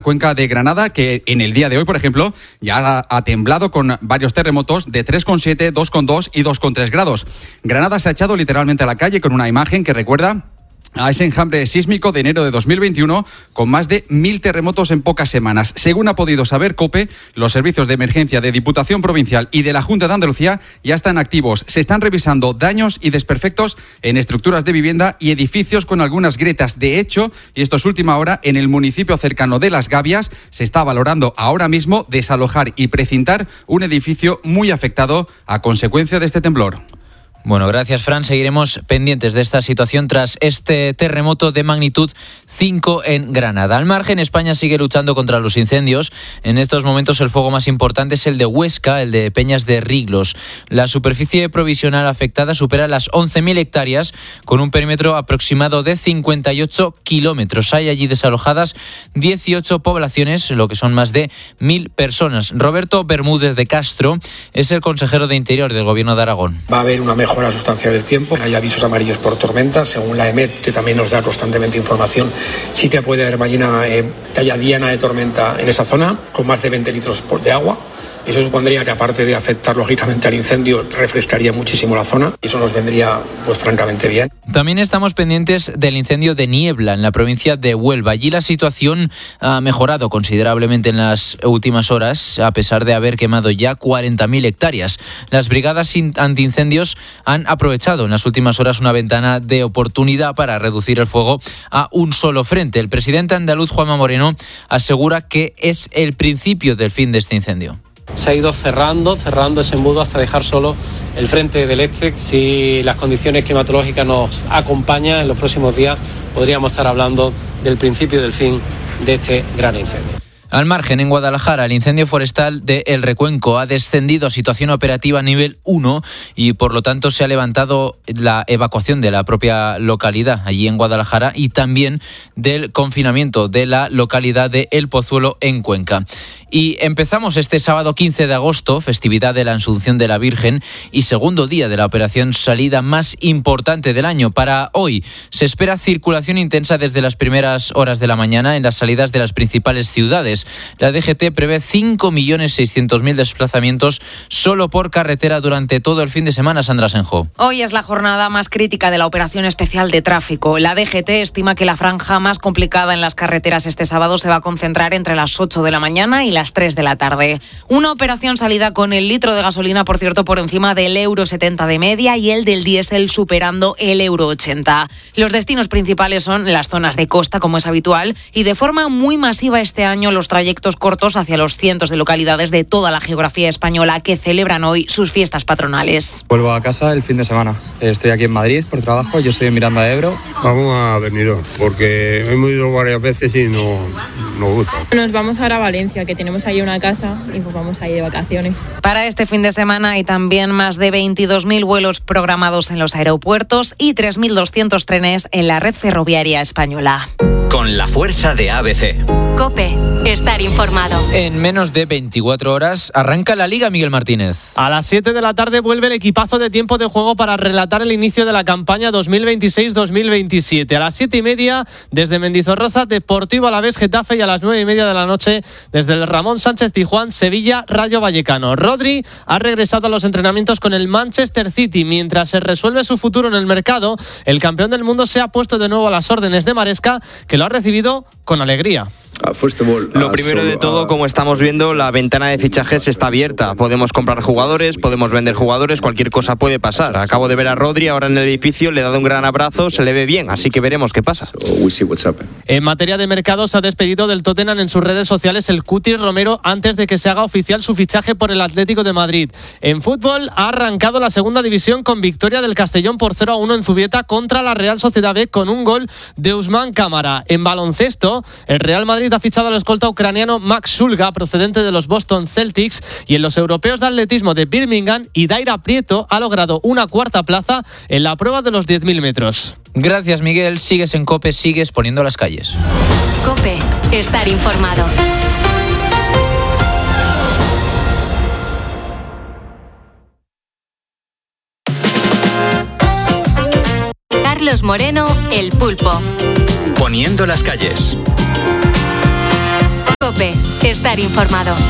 cuenca de Granada, que en el día de hoy, por ejemplo, ya ha temblado con varios terremotos de 3,7, 2,2 y 2,3 grados. Granada se ha echado literalmente a la calle con una imagen que recuerda a ese enjambre sísmico de enero de 2021 con más de 1.000 terremotos en pocas semanas. Según ha podido saber COPE, los servicios de emergencia de Diputación Provincial y de la Junta de Andalucía ya están activos. Se están revisando daños y desperfectos en estructuras de vivienda y edificios con algunas grietas. De hecho, y esto es última hora, en el municipio cercano de Las Gavias se está valorando ahora mismo desalojar y precintar un edificio muy afectado a consecuencia de este temblor. Bueno, gracias, Fran. Seguiremos pendientes de esta situación tras este terremoto de magnitud 5 en Granada. Al margen, España sigue luchando contra los incendios. En estos momentos el fuego más importante es el de Huesca, el de Peñas de Riglos. La superficie provisional afectada supera las 11.000 hectáreas con un perímetro aproximado de 58 kilómetros. Hay allí desalojadas 18 poblaciones, lo que son más de 1.000 personas. Roberto Bermúdez de Castro es el consejero de Interior del Gobierno de Aragón. Va a haber una mejora sustancial del tiempo. Hay avisos amarillos por tormentas, según la EMET, que también nos da constantemente información. Sí que puede haber mañana talla diana de tormenta en esa zona, con más de 20 litros de agua. Eso supondría que, aparte de afectar lógicamente al incendio, refrescaría muchísimo la zona y eso nos vendría, pues francamente, bien. También estamos pendientes del incendio de Niebla en la provincia de Huelva. Allí la situación ha mejorado considerablemente en las últimas horas, a pesar de haber quemado ya 40.000 hectáreas. Las brigadas antiincendios han aprovechado en las últimas horas una ventana de oportunidad para reducir el fuego a un solo frente. El presidente andaluz, Juanma Moreno, asegura que es el principio del fin de este incendio. Se ha ido cerrando ese embudo hasta dejar solo el frente del este. Si las condiciones climatológicas nos acompañan en los próximos días, podríamos estar hablando del principio del fin de este gran incendio. Al margen, en Guadalajara, el incendio forestal de El Recuenco ha descendido a situación operativa nivel 1 y, por lo tanto, se ha levantado la evacuación de la propia localidad allí en Guadalajara y también del confinamiento de la localidad de El Pozuelo en Cuenca. Y empezamos este sábado 15 de agosto, festividad de la Asunción de la Virgen y segundo día de la operación salida más importante del año. Para hoy se espera circulación intensa desde las primeras horas de la mañana en las salidas de las principales ciudades. La DGT prevé 5.600.000 desplazamientos solo por carretera durante todo el fin de semana, Sandra Senjo. Hoy es la jornada más crítica de la operación especial de tráfico. La DGT estima que la franja más complicada en las carreteras este sábado se va a concentrar entre las 8 de la mañana y las 3 de la tarde. Una operación salida con el litro de gasolina, por cierto, por encima del €70 de media y el del diésel superando el €80. Los destinos principales son las zonas de costa, como es habitual, y de forma muy masiva este año los trayectos cortos hacia los cientos de localidades de toda la geografía española que celebran hoy sus fiestas patronales. Vuelvo a casa el fin de semana. Estoy aquí en Madrid por trabajo, yo soy en Miranda de Ebro. Vamos a Benidorm, porque hemos ido varias veces y no nos gusta. Nos vamos ahora a Valencia, que tenemos ahí una casa y pues vamos ahí de vacaciones. Para este fin de semana hay también más de 22.000 vuelos programados en los aeropuertos y 3.200 trenes en la red ferroviaria española. Con la fuerza de ABC. COPE. Estar informado. En menos de 24 horas arranca la Liga, Miguel Martínez. A las 7 de la tarde vuelve el equipazo de Tiempo de Juego para relatar el inicio de la campaña 2026-2027. A las 7:30 desde Mendizorroza, Deportivo Alavés Getafe, y a las 9:30 de la noche desde el Ramón Sánchez Pizjuán, Sevilla Rayo Vallecano. Rodri ha regresado a los entrenamientos con el Manchester City. Mientras se resuelve su futuro en el mercado, el campeón del mundo se ha puesto de nuevo a las órdenes de Maresca, que lo ha recibido con alegría. Lo primero de todo, como estamos viendo, la ventana de fichajes está abierta. Podemos comprar jugadores, podemos vender jugadores, cualquier cosa puede pasar. Acabo de ver a Rodri ahora en el edificio, le he dado un gran abrazo, se le ve bien, así que veremos qué pasa. En materia de mercado, se ha despedido del Tottenham en sus redes sociales el Cuti Romero antes de que se haga oficial su fichaje por el Atlético de Madrid. En fútbol, ha arrancado la segunda división con victoria del Castellón por 0-1 en Zubieta contra la Real Sociedad B con un gol de Ousmane Cámara. En baloncesto, el Real Madrid ha fichado al escolta ucraniano Max Sulga, procedente de los Boston Celtics, y en los europeos de atletismo de Birmingham, Idaira Prieto ha logrado una cuarta plaza en la prueba de los 10.000 metros. Gracias, Miguel. Sigues en COPE, sigues poniendo las calles. COPE. Estar informado. Carlos Moreno, El Pulpo. Poniendo las calles. estar informado.